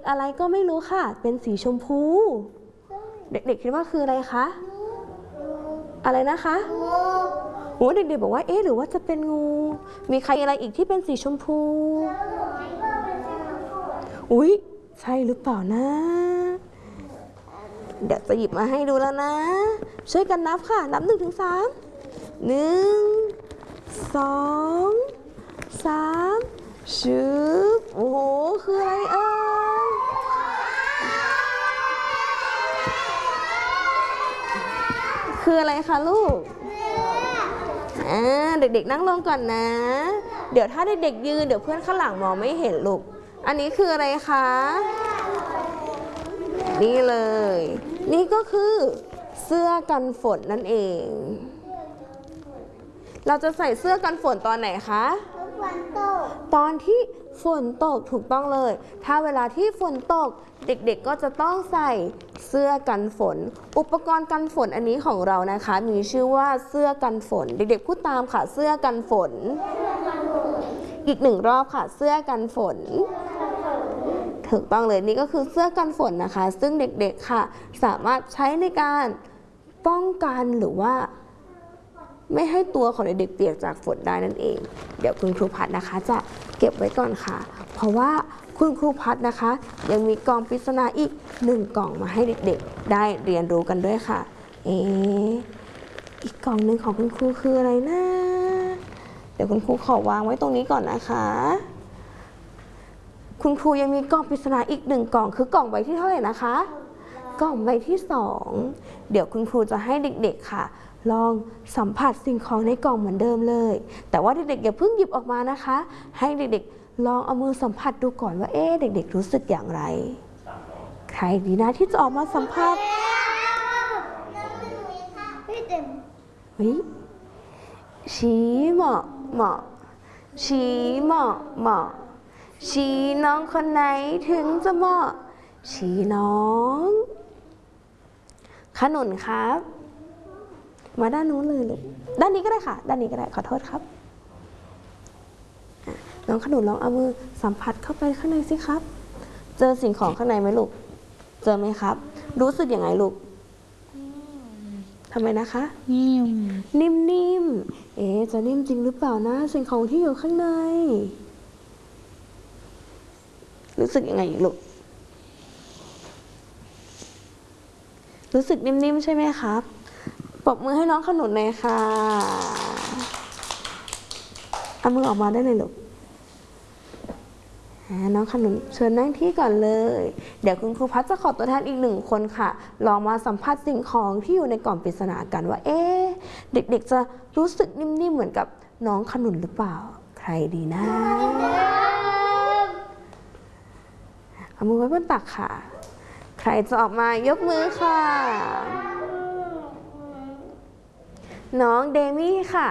อะไรก็ไม่รู้ค่ะเป็นสีชมพูเด็กๆคิดว่าคืออะไรคะอะไรนะคะโอ้เด็กๆบอกว่าเอ๊ะหรือว่าจะเป็นงูมีใครอะไรอีกที่เป็นสีชมพูอุ๊ยใช่หรือเปล่านะเดี๋ยวจะหยิบมาให้ดูแล้วนะช่วยกันนับค่ะนับ1 ถึง 3 1 2 3ชึบโอ้โหคืออะไรเอ่ยคืออะไรคะลูกเด็กๆนั่งลงก่อนนะ เดี๋ยวถ้าเด็กๆยืนเดี๋ยวเพื่อนข้างหลังมองไม่เห็นลูกอันนี้คืออะไรคะนี่เลยนี่ก็คือเสื้อกันฝนนั่นเองเราจะใส่เสื้อกันฝนตอนไหนคะตอนที่ฝนตกถูกต้องเลยถ้าเวลาที่ฝนตกเด็กๆก็จะต้องใส่เสื้อกันฝนอุปกรณ์กันฝนอันนี้ของเรานะคะมีชื่อว่าเสื้อกันฝนเด็กๆพูดตามค่ะเสื้อกันฝนอีก1 รอบค่ะเสื้อกันฝนถูกต้องเลยนี่ก็คือเสื้อกันฝนนะคะซึ่งเด็กๆค่ะสามารถใช้ในการป้องกันหรือว่าไม่ให้ตัวของเด็กๆเปียกจากฝนได้นั่นเองเดี๋ยวคุณครูพัดนะคะจะเก็บไว้ก่อนค่ะเพราะว่าคุณครูพัดนะคะยังมีกล่องปริศนาอีก1 กล่องมาให้เด็กๆได้เรียนรู้กันด้วยค่ะอีกกล่องหนึ่งของคุณครูคืออะไรนะเดี๋ยวคุณครูขอวางไว้ตรงนี้ก่อนนะคะคุณครูยังมีกล่องปริศนาอีก1 กล่องคือกล่องใบที่เท่าไหร่นะคะกล่องใบที่2เดี๋ยวคุณครูจะให้เด็กๆค่ะลองสัมผัสสิ่งของในกล่องเหมือนเดิมเลยแต่ว่าเด็กๆอย่าเพิ่งหยิบออกมานะคะให้เด็กๆลองเอามือสัมผัสดูก่อนว่าเด็กๆรู้สึกอย่างไรใครดีนะที่จะออกมาสัมผัสชี้เหมาะเหมาะชี้เหมาะเหมาะชี้น้องคนไหนถึงจะเหมาะชี้น้องขนุนครับมาด้านนู้นเลยลูกด้านนี้ก็ได้ค่ะด้านนี้ก็ได้ขอโทษครับน้องขนุนลองเอามือสัมผัสเข้าไปข้างในสิครับเจอสิ่งของข้างในไหมลูกเจอไหมครับรู้สึกยังไงลูกทำไมนะคะนิ่มจะนิ่มจริงหรือเปล่านะสิ่งของที่อยู่ข้างในรู้สึกยังไงลูกรู้สึกนิ่มๆใช่ไหมครับปรบมือให้น้องขนุนหน่อยค่ะเอามือออกมาได้เลยลูกน้องขนุนเชิญนั่งที่ก่อนเลยเดี๋ยวคุณครูพัชจะขอตัวแทนอีก1 คนค่ะลองมาสัมผัสสิ่งของที่อยู่ในกล่องปริศนากันว่าเด็กๆจะรู้สึกนิ่มๆเหมือนกับน้องขนุนหรือเปล่าใครดีนะเอามือไว้บนตักค่ะใครจะออกมายกมือค่ะน้องเดมี่ค่ะ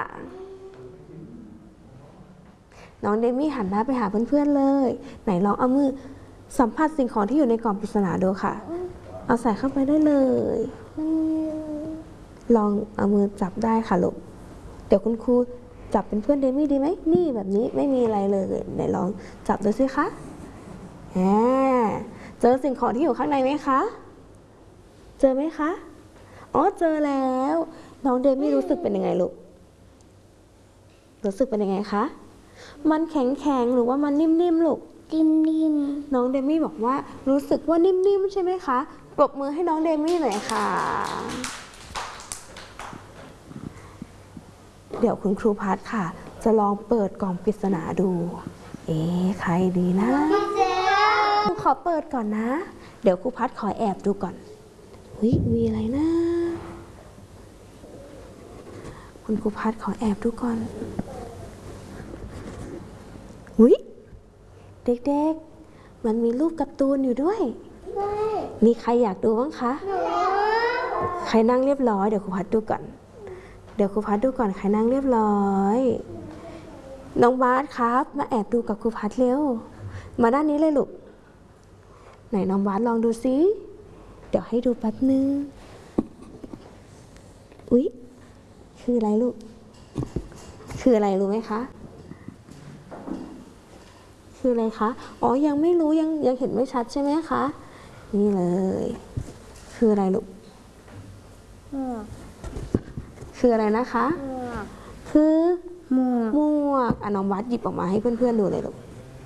น้องเดมี่หันหน้าไปหาเพื่อนๆเลยไหนลองเอามือสัมผัสสิ่งของที่อยู่ในกล่องปริศนาดูค่ะเอาใส่เข้าไปได้เลยลองเอามือจับได้ค่ะลูกเดี๋ยวคุณครูจับเป็นเพื่อนเดมี่ดีไหมนี่แบบนี้ไม่มีอะไรเลยไหนลองจับดูสิคะเจอสิ่งของที่อยู่ข้างในไหมคะเจอไหมคะอ๋อเจอแล้วน้องเดมี่รู้สึกเป็นยังไงลูกรู้สึกเป็นยังไงคะมันแข็งๆหรือว่ามันนิ่มๆลูกนิ่มๆน้องเดมี่บอกว่ารู้สึกว่านิ่มๆใช่ไหมคะปรบมือให้น้องเดมี่หน่อยค่ะเดี๋ยวคุณครูพัดค่ะจะลองเปิดกล่องปริศนาดูใครดีนะขอเปิดก่อนนะเดี๋ยวครูพัดขอแอบดูก่อนมีอะไรนะคุณครูพัดขอแอบดูก่อนเด็กๆมันมีรูปการ์ตูนอยู่ด้วยมีใครอยากดูบ้างคะใครนั่งเรียบร้อยเดี๋ยวครูพัดดูก่อนใครนั่งเรียบร้อยน้องบาสครับมาแอบดูกับครูพัดเร็วมาด้านนี้เลยลูกไหนน้องบาสลองดูซิเดี๋ยวให้ดูแป๊บนึงคืออะไรลูกคืออะไรรู้ไหมคะคืออะไรคะอ๋อยังไม่รู้ยังเห็นไม่ชัดใช่ไหมคะนี่เลยคืออะไรลูกคืออะไรนะคะคือหมวกน้องวัดหยิบออกมาให้เพื่อนๆดูเลยลูก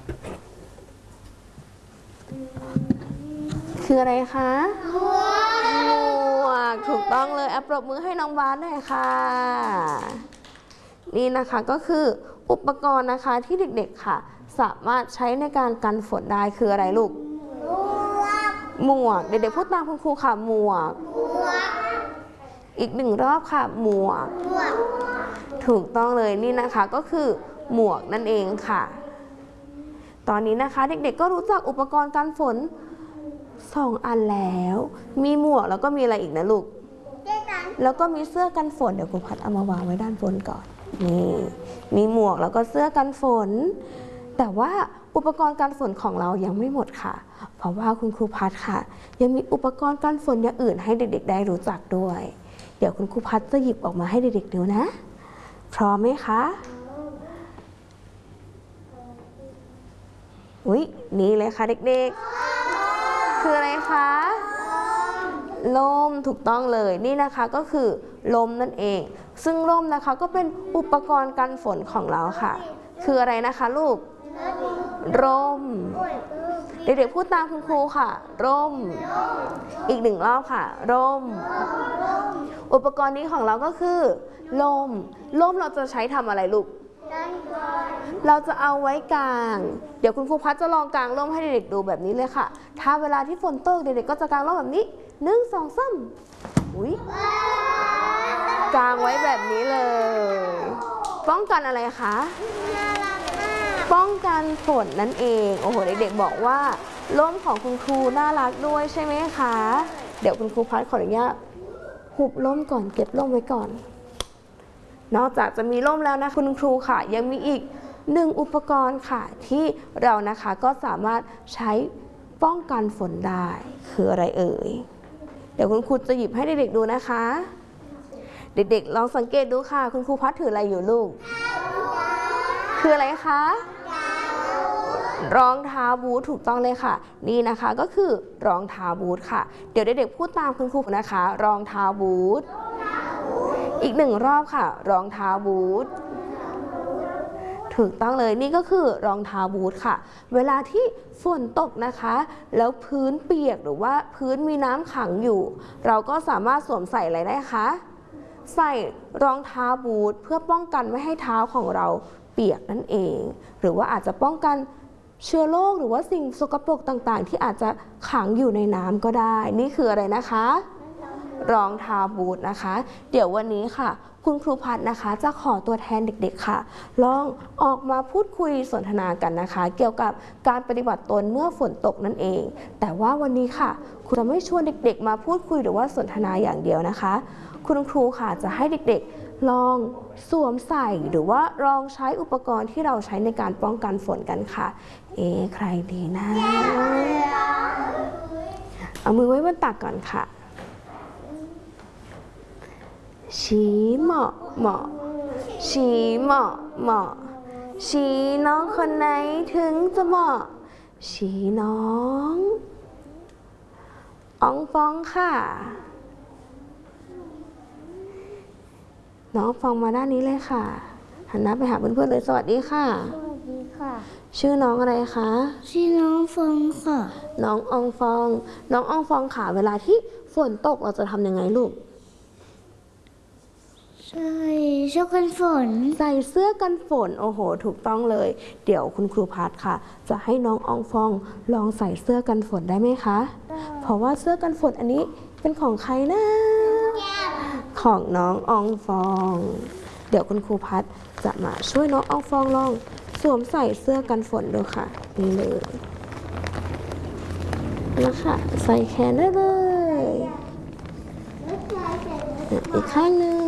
คืออะไรคะหมวกถูกต้องเลยปรบมือให้น้องวัดหน่อยค่ะนี่นะคะก็คืออุปกรณ์นะคะที่เด็กๆค่ะสามารถใช้ในการกันฝนได้คืออะไรลูกหมวกเด็กๆพูดตามคุณครูค่ะหมวกอีกหนึ่งรอบค่ะหมวกถูกต้องเลยนี่นะคะก็คือหมวกนั่นเองค่ะตอนนี้นะคะเด็กๆก็รู้จักอุปกรณ์กันฝน2 อันแล้วมีหมวกแล้วก็มีอะไรอีกนะลูกแล้วก็มีเสื้อกันฝนเดี๋ยวครูพัดเอามาวางไว้ด้านบนก่อนนี่มีหมวกแล้วก็เสื้อกันฝนแต่ว่าอุปกรณ์กันฝนของเรายังไม่หมดค่ะเพราะว่าคุณครูพัดค่ะยังมีอุปกรณ์กันฝนอย่างอื่นให้เด็กๆได้รู้จักด้วยเดี๋ยวคุณครูพัดจะหยิบออกมาให้เด็กๆดูนะพร้อมไหมคะอุ๊ยนี่เลยค่ะเด็กๆคืออะไรคะลมถูกต้องเลยนี่นะคะก็คือลมนั่นเองซึ่งลมนะคะก็เป็นอุปกรณ์กันฝนของเราค่ะคืออะไรนะคะลูกร่มเด็กๆพูดตามคุณครูค่ะร่มอีก1 รอบค่ะร่มอุปกรณ์นี้ของเราก็คือร่มเราจะใช้ทำอะไรลูกเราจะเอาไว้กางเดี๋ยวคุณครูพัดจะลองกางร่มให้เด็กๆดูแบบนี้เลยค่ะถ้าเวลาที่ฝนตกเด็กๆก็จะกางร่มแบบนี้1 2 3อุ๊ยกางไว้แบบนี้เลยป้องกันอะไรคะป้องกันฝนนั่นเองโอ้โหเด็กๆบอกว่าร่มของคุณครูน่ารักด้วยใช่ไหมคะเดี๋ยวคุณครูพัดขออนุญาตหุบร่มก่อนเก็บร่มไว้ก่อนนอกจากจะมีร่มแล้วนะคุณครูค่ะยังมีอีก1 อุปกรณ์ค่ะที่เรานะคะก็สามารถใช้ป้องกันฝนได้คืออะไรเอ่ยเดี๋ยวคุณครูจะหยิบให้เด็กๆดูนะคะเด็กๆลองสังเกตดูค่ะคุณครูพัดถืออะไรอยู่ลูกคืออะไรคะรองเท้าบูทถูกต้องเลยค่ะนี่นะคะก็คือรองเท้าบูทค่ะเดี๋ยวเด็กๆพูดตามคุณครูนะคะรองเท้าบูทอีก1 รอบค่ะรองเท้าบูทถูกต้องเลยนี่ก็คือรองเท้าบูทค่ะเวลาที่ฝนตกนะคะแล้วพื้นเปียกหรือว่าพื้นมีน้ำขังอยู่เราก็สามารถสวมใส่อะไรได้คะใส่รองเท้าบูทเพื่อป้องกันไม่ให้เท้าของเราเปียกนั่นเองหรือว่าอาจจะป้องกันเชื้อโรคหรือว่าสิ่งสกปรกต่างๆที่อาจจะขังอยู่ในน้ำก็ได้นี่คืออะไรนะคะรองเท้าบูทนะคะเดี๋ยววันนี้ค่ะคุณครูพัดนะคะจะขอตัวแทนเด็กๆค่ะลองออกมาพูดคุยสนทนากันนะคะเกี่ยวกับการปฏิบัติตนเมื่อฝนตกนั่นเองแต่ว่าวันนี้ค่ะครูจะไม่ชวนเด็กๆมาพูดคุยหรือว่าสนทนาอย่างเดียวนะคะคุณครูค่ะจะให้เด็กๆลองสวมใส่หรือว่าลองใช้อุปกรณ์ที่เราใช้ในการป้องกันฝนกันค่ะใครดีนะเอามือไว้บนตักก่อนค่ะชี้เหมาะเหมาะชี้เหมาะเหมาะชี้น้องคนไหนถึงจะเหมาะชี้น้องอองฟองค่ะน้องฟองมาด้านนี้เลยค่ะหันหน้าไปหาเพื่อนๆเลยสวัสดีค่ะสวัสดีค่ะชื่อน้องอะไรคะชื่อน้องฟองค่ะน้องอองฟองน้องอองฟองค่ะเวลาที่ฝนตกเราจะทำยังไงลูกใส่เสื้อกันฝนใส่เสื้อกันฝนโอ้โหถูกต้องเลยเดี๋ยวคุณครูพัดค่ะจะให้น้องอองฟองลองใส่เสื้อกันฝนได้ไหมคะเพราะว่าเสื้อกันฝนอันนี้เป็นของใครนะของน้องอองฟองเดี๋ยวคุณครูพัดจะมาช่วยน้องอองฟองลองสวมใส่เสื้อกันฝนดูค่ะนี่เลยแล้วค่ะใส่แขนได้เลยอีกข้างหนึ่ง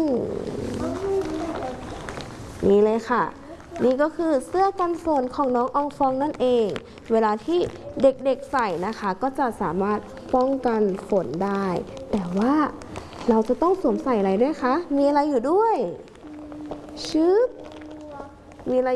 นี่เลยค่ะนี่ก็คือเสื้อกันฝนของน้องอองฟองนั่นเองเวลาที่เด็กๆใส่นะคะก็จะสามารถป้องกันฝนได้แต่ว่าเราจะต้องสวมใส่อะไรด้วยคะมีอะไรอยู่ด้วยชึบมีอะไร